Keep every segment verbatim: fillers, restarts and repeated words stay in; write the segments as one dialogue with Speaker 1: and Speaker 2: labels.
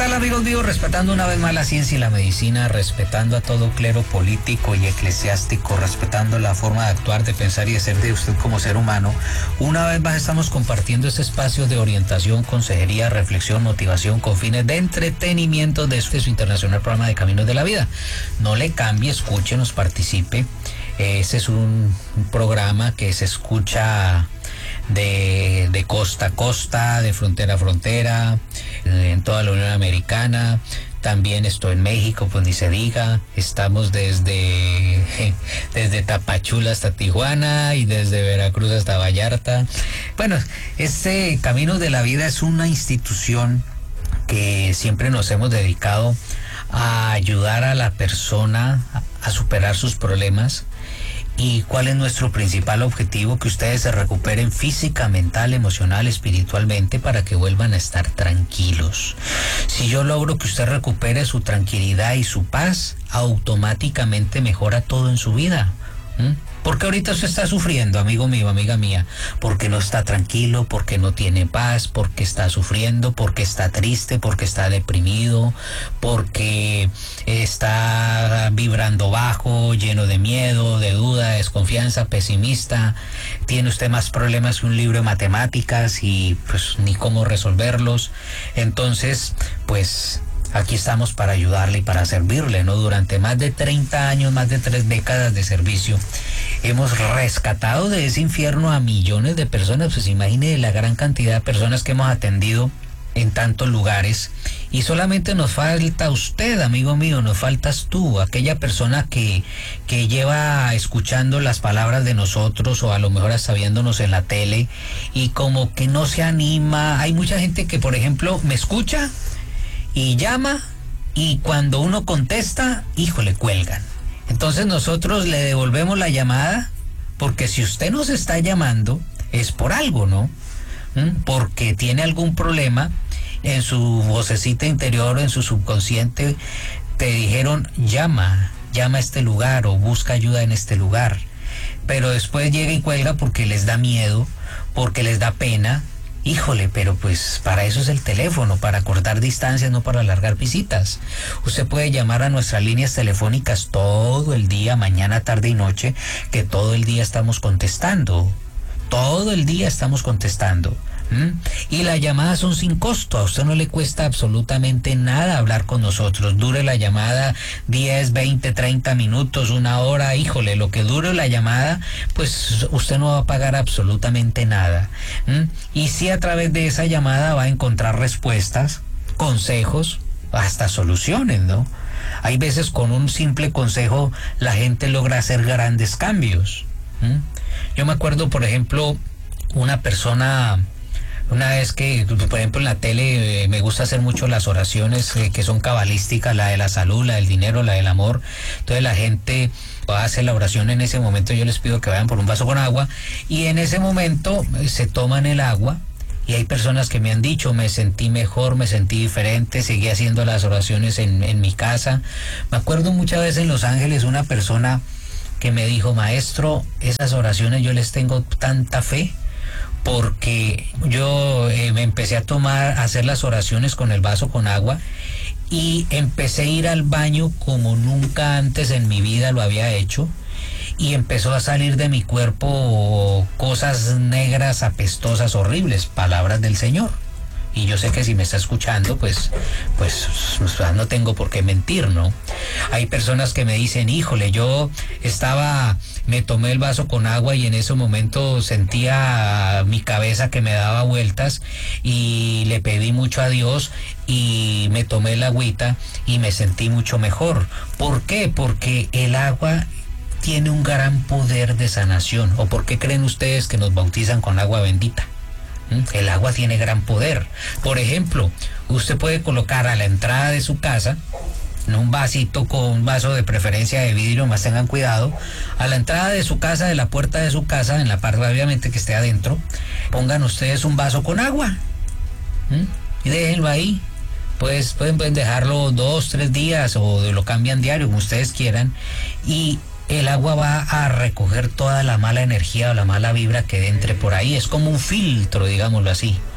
Speaker 1: tal, amigos míos? Respetando una vez más la ciencia y la medicina, respetando a todo clero político y eclesiástico, respetando la forma de actuar, de pensar y de ser de usted como ser humano. Una vez más estamos compartiendo este espacio de orientación, consejería, reflexión, motivación con fines de entretenimiento de este su internacional programa de Caminos de la Vida. No le cambie, escúchenos, participe. Este es un programa que se escucha de, de costa a costa, de frontera a frontera, en toda la Unión Americana. También estoy en México, pues ni se diga. Estamos desde, desde Tapachula hasta Tijuana y desde Veracruz hasta Vallarta. Bueno, este Caminos de la Vida es una institución que siempre nos hemos dedicado a ayudar a la persona a, a superar sus problemas. ¿Y cuál es nuestro principal objetivo? Que ustedes se recuperen física, mental, emocional, espiritualmente, para que vuelvan a estar tranquilos. Si yo logro que usted recupere su tranquilidad y su paz, automáticamente mejora todo en su vida. ¿Mm? Porque ahorita usted está sufriendo, amigo mío, amiga mía, porque no está tranquilo, porque no tiene paz, porque está sufriendo, porque está triste, porque está deprimido, porque está vibrando bajo, lleno de miedo, de duda, desconfianza, pesimista. Tiene usted más problemas que un libro de matemáticas y pues ni cómo resolverlos. Entonces, pues aquí estamos para ayudarle y para servirle, ¿no? Durante más de treinta años, más de tres décadas de servicio, hemos rescatado de ese infierno a millones de personas. Pues imagine la gran cantidad de personas que hemos atendido en tantos lugares. Y solamente nos falta usted, amigo mío, nos faltas tú, aquella persona que, que lleva escuchando las palabras de nosotros o a lo mejor hasta viéndonos en la tele y como que no se anima. Hay mucha gente que, por ejemplo, me escucha y llama, y cuando uno contesta, híjole, cuelgan. Entonces nosotros le devolvemos la llamada, porque si usted nos está llamando, es por algo, ¿no? ¿Mm? Porque tiene algún problema en su vocecita interior, en su subconsciente, te dijeron, llama, llama a este lugar o busca ayuda en este lugar. Pero después llega y cuelga porque les da miedo, porque les da pena. Híjole, pero pues para eso es el teléfono, para cortar distancias, no para alargar visitas. Usted puede llamar a nuestras líneas telefónicas todo el día, mañana, tarde y noche, que todo el día estamos contestando. Todo el día estamos contestando. ¿Mm? Y las llamadas son sin costo. A usted no le cuesta absolutamente nada hablar con nosotros. Dure la llamada diez, veinte, treinta minutos, una hora, híjole, lo que dure la llamada, pues usted no va a pagar absolutamente nada. ¿Mm? Y si a través de esa llamada va a encontrar respuestas, consejos, hasta soluciones, ¿no? Hay veces con un simple consejo la gente logra hacer grandes cambios. ¿Mm? Yo me acuerdo, por ejemplo, una persona... Una vez que, por ejemplo, en la tele eh, me gusta hacer mucho las oraciones eh, que son cabalísticas, la de la salud, la del dinero, la del amor. Entonces la gente va a hacer la oración en ese momento. Yo les pido que vayan por un vaso con agua y en ese momento eh, se toman el agua. Y hay personas que me han dicho, me sentí mejor, me sentí diferente, seguí haciendo las oraciones en, en mi casa. Me acuerdo muchas veces en Los Ángeles una persona que me dijo, maestro, esas oraciones yo les tengo tanta fe, porque yo eh, me empecé a tomar, a hacer las oraciones con el vaso con agua y empecé a ir al baño como nunca antes en mi vida lo había hecho, y empezó a salir de mi cuerpo cosas negras, apestosas, horribles, palabras del Señor. Y yo sé que si me está escuchando, pues, pues, pues no tengo por qué mentir, ¿no? Hay personas que me dicen, híjole, yo estaba, me tomé el vaso con agua y en ese momento sentía mi cabeza que me daba vueltas y le pedí mucho a Dios y me tomé el agüita y me sentí mucho mejor. ¿Por qué? Porque el agua tiene un gran poder de sanación. ¿O por qué creen ustedes que nos bautizan con agua bendita? El agua tiene gran poder. Por ejemplo, usted puede colocar a la entrada de su casa un vasito, con un vaso de preferencia de vidrio, más tengan cuidado, a la entrada de su casa, de la puerta de su casa, en la parte obviamente que esté adentro, pongan ustedes un vaso con agua. ¿Mm? Y déjenlo ahí. Pues pueden, pueden dejarlo dos, tres días o lo cambian diario, como ustedes quieran, y el agua va a recoger toda la mala energía o la mala vibra que entre por ahí. Es como un filtro, digámoslo así.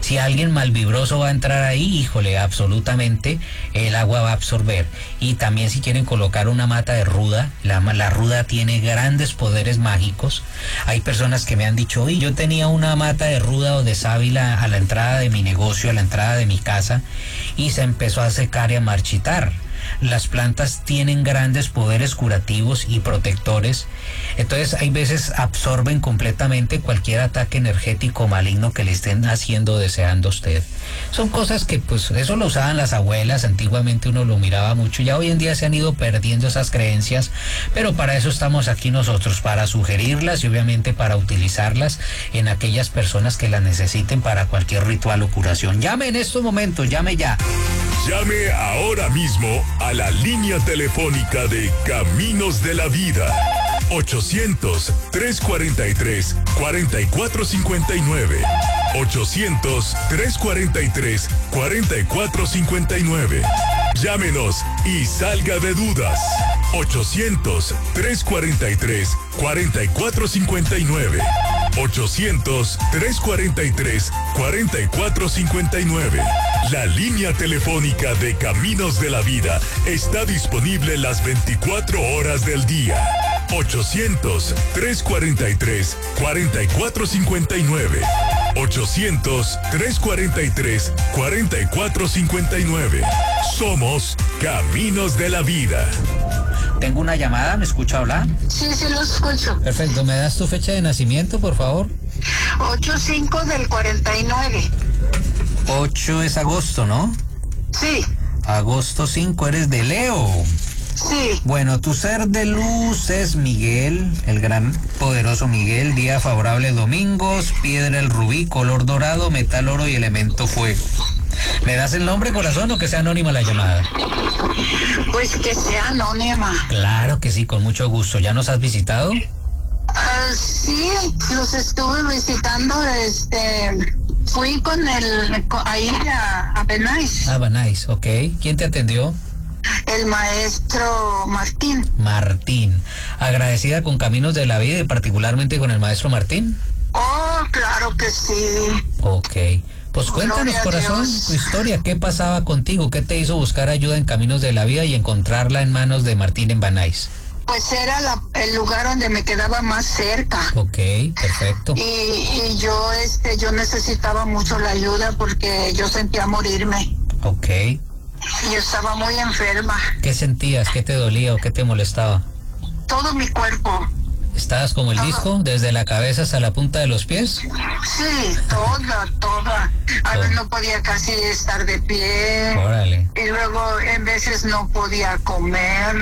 Speaker 1: Si alguien malvibroso va a entrar ahí, híjole, absolutamente el agua va a absorber. Y también si quieren colocar una mata de ruda, la, la ruda tiene grandes poderes mágicos. Hay personas que me han dicho, oye, yo tenía una mata de ruda o de sábila a la entrada de mi negocio, a la entrada de mi casa, y se empezó a secar y a marchitar. Las plantas tienen grandes poderes curativos y protectores, entonces hay veces absorben completamente cualquier ataque energético maligno que le estén haciendo, deseando a usted. Son cosas que pues eso lo usaban las abuelas, antiguamente uno lo miraba mucho, ya hoy en día se han ido perdiendo esas creencias, pero para eso estamos aquí nosotros, para sugerirlas y obviamente para utilizarlas en aquellas personas que las necesiten para cualquier ritual o curación. Llame en estos momentos, llame ya.
Speaker 2: Llame ahora mismo a la línea telefónica de Caminos de la Vida. ochocientos, trescientos cuarenta y tres, cuarenta y cuatro cincuenta y nueve. ochocientos, trescientos cuarenta y tres, cuarenta y cuatro cincuenta y nueve. Llámenos y salga de dudas. ochocientos, trescientos cuarenta y tres, cuarenta y cuatro cincuenta y nueve. ochocientos, trescientos cuarenta y tres, cuarenta y cuatro cincuenta y nueve. La línea telefónica de Caminos de la Vida está disponible las veinticuatro horas del día. ochocientos, trescientos cuarenta y tres, cuarenta y cuatro cincuenta y nueve. ochocientos, trescientos cuarenta y tres, cuarenta y cuatro cincuenta y nueve. Somos Caminos de la Vida.
Speaker 1: Tengo una llamada, ¿me escucha hablar?
Speaker 3: Sí, sí lo escucho.
Speaker 1: Perfecto, ¿me das tu fecha de nacimiento, por favor?
Speaker 3: ocho cinco del cuarenta y nueve.
Speaker 1: ocho es agosto, ¿no?
Speaker 3: Sí.
Speaker 1: Agosto cinco, eres de Leo.
Speaker 3: Sí.
Speaker 1: Bueno, tu ser de luz es Miguel, el gran poderoso Miguel. Día favorable domingos, piedra el rubí, color dorado, metal oro y elemento fuego. ¿Me das el nombre, corazón, o que sea anónima la llamada?
Speaker 3: Pues que sea anónima.
Speaker 1: Claro que sí, con mucho gusto. ¿Ya nos has visitado?
Speaker 3: Uh, sí, los estuve visitando, este, fui con el, con, ahí a, a Benais.
Speaker 1: Ah, Benais, ok. ¿Quién te atendió?
Speaker 3: El maestro Martín.
Speaker 1: Martín. ¿Agradecida con Caminos de la Vida y particularmente con el maestro Martín?
Speaker 3: Oh, claro que sí.
Speaker 1: Ok. Pues cuéntanos, corazón, tu historia. ¿Qué pasaba contigo? ¿Qué te hizo buscar ayuda en Caminos de la Vida y encontrarla en manos de Martín en Benais?
Speaker 3: Pues era la, el lugar donde me quedaba más cerca.
Speaker 1: Ok, perfecto.
Speaker 3: Y, y yo, este, yo necesitaba mucho la ayuda porque yo sentía morirme.
Speaker 1: Ok.
Speaker 3: Y estaba muy enferma.
Speaker 1: ¿Qué sentías? ¿Qué te dolía o qué te molestaba?
Speaker 3: Todo mi cuerpo.
Speaker 1: ¿Estabas como el
Speaker 3: Todo.
Speaker 1: disco, desde la cabeza hasta la punta de los pies?
Speaker 3: Sí, toda, toda. A veces no podía casi estar de pie.
Speaker 1: Órale.
Speaker 3: Y luego en veces no podía comer.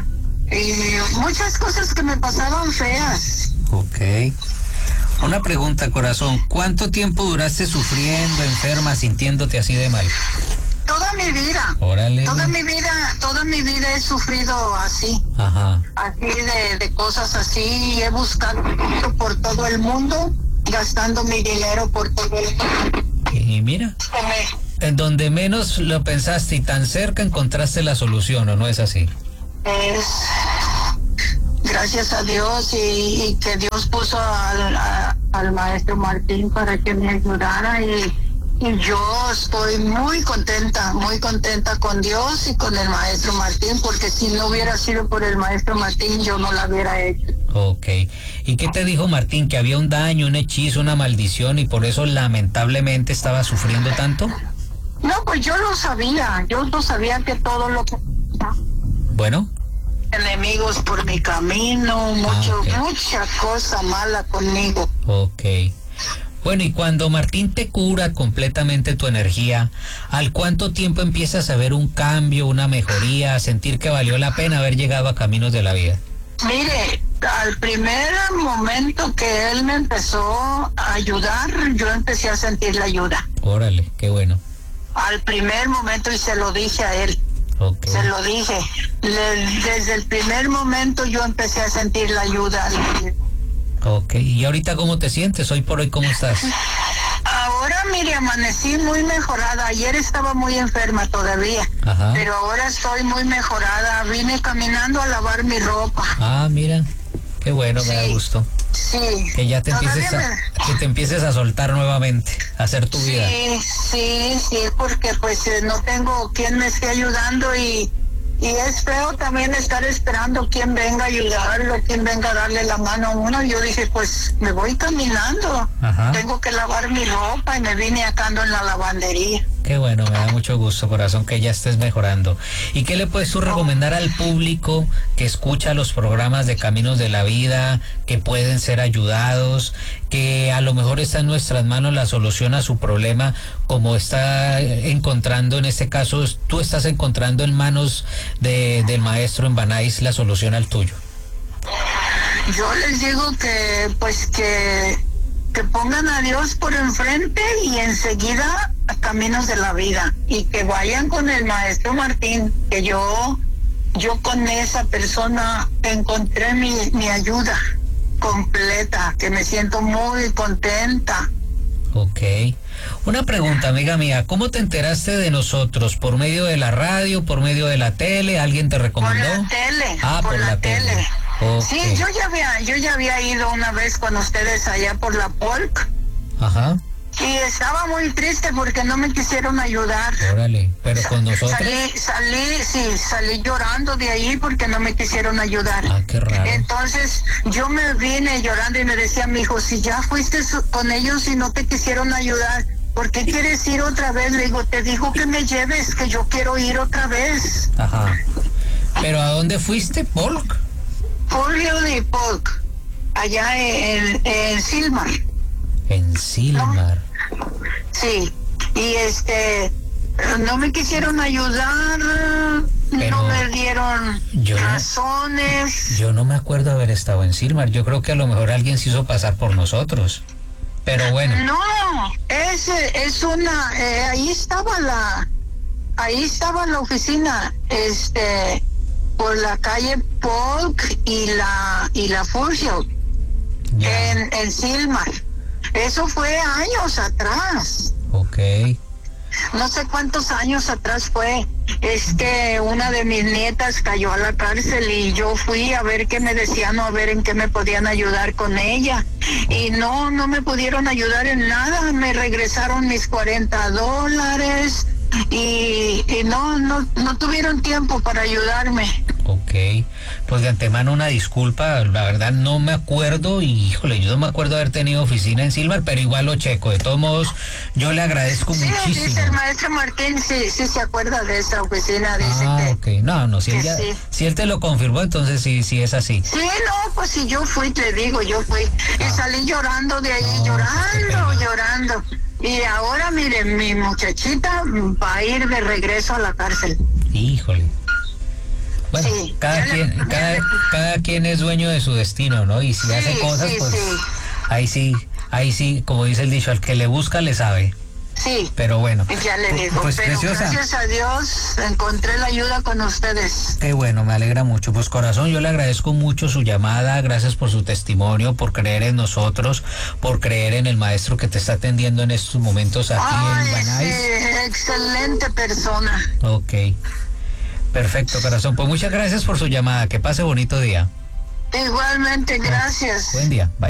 Speaker 3: Y muchas cosas que me pasaban feas.
Speaker 1: Ok. Una pregunta, corazón. ¿Cuánto tiempo duraste sufriendo, enferma, sintiéndote así de mal?
Speaker 3: Toda mi vida.
Speaker 1: Órale.
Speaker 3: Toda mi vida, toda mi vida he sufrido así.
Speaker 1: Ajá.
Speaker 3: Así de, de cosas así. Y he buscado por todo el mundo, gastando mi dinero por todo el mundo.
Speaker 1: Y mira, en donde menos lo pensaste y tan cerca encontraste la solución, ¿o no es así?
Speaker 3: Es gracias a Dios y, y que Dios puso al, a, al maestro Martín para que me ayudara y, y yo estoy muy contenta, muy contenta con Dios y con el maestro Martín, porque si no hubiera sido por el maestro Martín yo no la hubiera hecho.
Speaker 1: Ok. ¿Y qué te dijo Martín? ¿Que había un daño, un hechizo, una maldición y por eso lamentablemente estaba sufriendo tanto?
Speaker 3: No, pues yo lo sabía, yo lo sabía que todo lo que...
Speaker 1: Bueno.
Speaker 3: Enemigos por mi camino, mucho,
Speaker 1: ah, okay.
Speaker 3: mucha cosa mala conmigo.
Speaker 1: Ok. Bueno, y cuando Martín te cura completamente tu energía, ¿al cuánto tiempo empiezas a ver un cambio, una mejoría, a sentir que valió la pena haber llegado a Caminos de la Vida?
Speaker 3: Mire, al primer momento que él me empezó a ayudar, yo empecé a sentir la ayuda.
Speaker 1: Órale, qué bueno.
Speaker 3: Al primer momento, y se lo dije a él.
Speaker 1: Okay.
Speaker 3: Se lo dije. Le, desde el primer momento yo empecé a sentir la ayuda.
Speaker 1: Ok, ¿y ahorita cómo te sientes? Hoy por hoy, ¿cómo estás?
Speaker 3: Ahora, mire, amanecí muy mejorada. Ayer estaba muy enferma todavía.
Speaker 1: Ajá.
Speaker 3: Pero ahora estoy muy mejorada. Vine caminando a lavar mi ropa.
Speaker 1: Ah, mira, qué bueno,
Speaker 3: Sí.
Speaker 1: me da gusto.
Speaker 3: Sí.
Speaker 1: Que ya te empieces a,
Speaker 3: me...
Speaker 1: que te empieces a soltar nuevamente, a hacer tu
Speaker 3: sí,
Speaker 1: vida.
Speaker 3: Sí, sí, sí, porque pues eh, no tengo quien me esté ayudando y, y es feo también estar esperando quien venga a ayudarlo, quien venga a darle la mano a uno. Yo dije, pues me voy caminando,
Speaker 1: Ajá.
Speaker 3: tengo que lavar mi ropa y me vine acá ando en la lavandería.
Speaker 1: Qué bueno, me da mucho gusto, corazón, que ya estés mejorando. ¿Y qué le puedes tú recomendar al público que escucha los programas de Caminos de la Vida, que pueden ser ayudados, que a lo mejor está en nuestras manos la solución a su problema, como está encontrando en este caso, tú estás encontrando en manos de, del maestro en Banais la solución al tuyo?
Speaker 3: Yo les digo que pues que, que pongan a Dios por enfrente y enseguida a Caminos de la Vida y que vayan con el maestro Martín, que yo yo con esa persona encontré mi, mi ayuda completa, que me siento muy contenta.
Speaker 1: Ok. Una pregunta, amiga mía, ¿cómo te enteraste de nosotros? ¿Por medio de la radio, por medio de la tele? ¿Alguien te recomendó?
Speaker 3: Por la tele,
Speaker 1: Ah,
Speaker 3: por,
Speaker 1: por
Speaker 3: la,
Speaker 1: la
Speaker 3: tele.
Speaker 1: tele. Okay.
Speaker 3: Sí, yo ya había, yo ya había ido una vez con ustedes allá por la Polk.
Speaker 1: Ajá.
Speaker 3: Y estaba muy triste porque no me quisieron ayudar.
Speaker 1: Órale, pero con nosotros.
Speaker 3: Salí, salí, sí, salí llorando de ahí porque no me quisieron ayudar.
Speaker 1: Ah, qué raro.
Speaker 3: Entonces yo me vine llorando y me decía mi hijo, si ya fuiste con ellos y no te quisieron ayudar, ¿por qué quieres ir otra vez? Le digo, te digo que me lleves, que yo quiero ir otra vez.
Speaker 1: Ajá. ¿Pero a dónde fuiste, Polk?
Speaker 3: Julio de Polk, allá en, en Silmar.
Speaker 1: En Silmar.
Speaker 3: Sí, y este, no me quisieron ayudar,
Speaker 1: Pero
Speaker 3: no me dieron
Speaker 1: yo,
Speaker 3: razones.
Speaker 1: Yo no me acuerdo haber estado en Silmar, yo creo que a lo mejor alguien se hizo pasar por nosotros, pero bueno.
Speaker 3: No, es, es una, eh, ahí estaba la, ahí estaba la oficina, este, por la calle Polk y la, y la Furfield, en, en Silmar. Eso fue años atrás.
Speaker 1: Ok.
Speaker 3: No sé cuántos años atrás fue. Es que una de mis nietas cayó a la cárcel y yo fui a ver qué me decían o a ver en qué me podían ayudar con ella. Y no, no me pudieron ayudar en nada. Me regresaron mis cuarenta dólares y, y no, no, no tuvieron tiempo para ayudarme.
Speaker 1: Ok, pues de antemano una disculpa, la verdad no me acuerdo y híjole, yo no me acuerdo haber tenido oficina en Silmar, pero igual lo checo, de todos modos yo le agradezco
Speaker 3: sí,
Speaker 1: muchísimo.
Speaker 3: Dice el maestro Martín, sí, sí se acuerda de esa oficina, dice
Speaker 1: ah,
Speaker 3: que...
Speaker 1: ok, no, no, si él, ya,
Speaker 3: sí.
Speaker 1: si él te lo confirmó, entonces sí, sí es así.
Speaker 3: Sí, no, pues si yo fui, te digo, yo fui, ah. y salí llorando de ahí, no, llorando, pues llorando. Y ahora, miren, mi muchachita va a ir de regreso a la cárcel.
Speaker 1: Híjole. Bueno,
Speaker 3: sí,
Speaker 1: cada, quien, le, cada, le... cada quien es dueño de su destino, ¿no? Y si sí, hace cosas, sí, pues sí. ahí sí, ahí sí, como dice el dicho, al que le busca le sabe.
Speaker 3: Sí.
Speaker 1: Pero bueno.
Speaker 3: Ya le digo,
Speaker 1: pues,
Speaker 3: pero
Speaker 1: preciosa.
Speaker 3: Gracias a Dios encontré la ayuda con ustedes.
Speaker 1: Qué bueno, me alegra mucho. Pues corazón, yo le agradezco mucho su llamada, gracias por su testimonio, por creer en nosotros, por creer en el maestro que te está atendiendo en estos momentos aquí
Speaker 3: Ay,
Speaker 1: en Banais.
Speaker 3: Sí, excelente persona.
Speaker 1: Ok. Perfecto, corazón. Pues muchas gracias por su llamada. Que pase bonito día.
Speaker 3: Igualmente, gracias.
Speaker 1: Buen día. Bye.